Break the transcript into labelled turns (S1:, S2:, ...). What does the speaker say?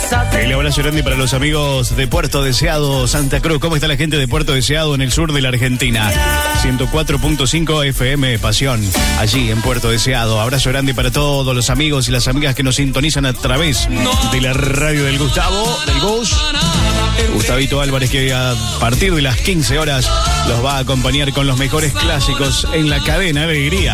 S1: El abrazo grande para los amigos de Puerto Deseado, Santa Cruz. ¿Cómo está la gente de Puerto Deseado en el sur de la Argentina? 104.5 FM Pasión, allí en Puerto Deseado. Abrazo grande para todos los amigos y las amigas que nos sintonizan a través de la radio del Gustavo, del Gus. Gustavito Álvarez, que a partir de las 15 horas los va a acompañar con los mejores clásicos en la cadena Alegría.